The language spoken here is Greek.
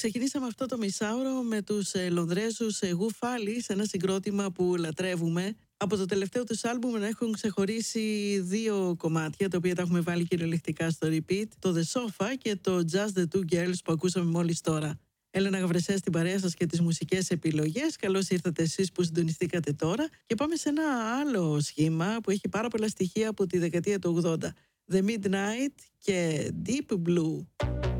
Ξεκινήσαμε αυτό το μισάωρο με τους Λονδρέζους Γουφάλι σε ένα συγκρότημα που λατρεύουμε. Από το τελευταίο τους άλμπουμ έχουν ξεχωρίσει δύο κομμάτια, τα οποία τα έχουμε βάλει κυριολεκτικά στο repeat. Το The Sofa και το Just the Two Girls που ακούσαμε μόλις τώρα. Έλενα Γαβρεσέ στην παρέα σας και τις μουσικές επιλογές. Καλώς ήρθατε εσείς που συντονιστήκατε τώρα. Και πάμε σε ένα άλλο σχήμα που έχει πάρα πολλά στοιχεία από τη δεκαετία του 80. The Midnight και Deep Blue.